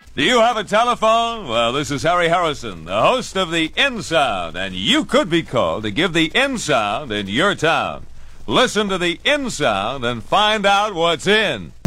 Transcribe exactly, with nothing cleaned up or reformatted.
Do you have a telephone? Well, this is Harry Harrison, the host of the In Sound, and you could be called to give the In Sound in your town. Listen to the In Sound and find out what's in.